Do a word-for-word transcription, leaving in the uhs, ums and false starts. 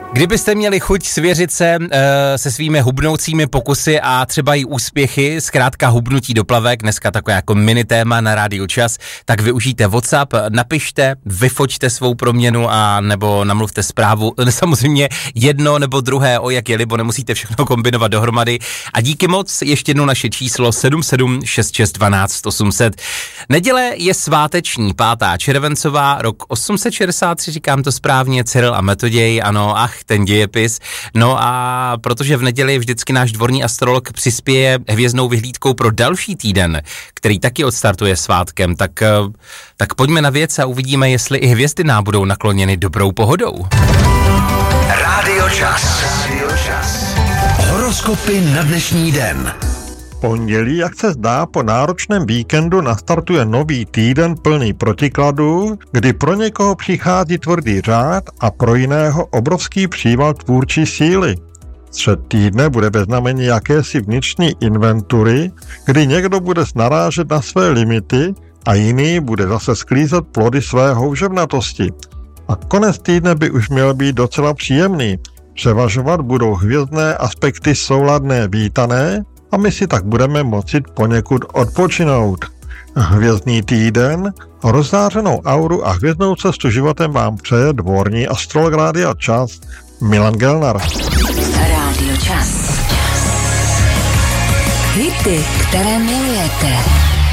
Kdybyste měli chuť svěřit se uh, se svými hubnoucími pokusy a třeba i úspěchy, zkrátka hubnutí do plavek, dneska takové jako mini téma na Rádiu Čas, tak využijte WhatsApp, napište, vyfoťte svou proměnu a nebo namluvte zprávu, samozřejmě jedno nebo druhé, o jak je libo, nemusíte všechno kombinovat dohromady. A díky moc, ještě jednou naše číslo sedm sedm šest šest dvanáct osm set. Neděle je sváteční, pátá červencová, rok osm set šedesát tři, říkám to správně, Cyril a Metoděj, ano, ach, ten dějepis. No a protože v neděli vždycky náš dvorní astrolog přispěje hvězdnou vyhlídkou pro další týden, který taky odstartuje svátkem, tak, tak pojďme na věc a uvidíme, jestli i hvězdy nám budou nakloněny dobrou pohodou. Rádio Čas. Rádio Čas. Horoskopy na dnešní den. Pondělí, jak se zdá, po náročném víkendu nastartuje nový týden plný protikladů, kdy pro někoho přichází tvrdý řád a pro jiného obrovský příval tvůrčí síly. Střed týdne bude ve znamení jakési vnitřní inventury, kdy někdo bude narážet na své limity a jiný bude zase sklízet plody své houževnatosti. A konec týdne by už měl být docela příjemný. Převažovat budou hvězdné aspekty souladné vítané, a my si tak budeme moci poněkud odpočinout. Hvězdný týden, rozzářenou auru a hvězdnou cestu životem vám přeje dvorní astrolog Rádia Čas Milan Gelnar. Rádio Čas. Hity, které milujete.